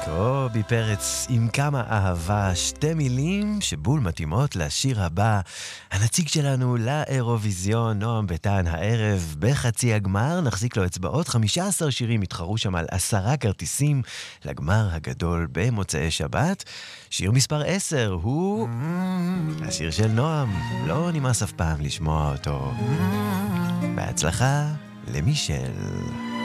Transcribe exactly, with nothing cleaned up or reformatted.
קובי פרץ עם כמה אהבה, שתי מילים שבול מתאימות לשיר הבא. הנציג שלנו לאירוויזיון, נועם ביטן, הערב בחצי הגמר, נחזיק לו אצבעות, חמישה עשר שירים התחרו שם על עשרה כרטיסים לגמר הגדול במוצאי שבת. שיר מספר עשר הוא השיר של נועם, לא נמאס אף פעם לשמוע אותו. בהצלחה למישל.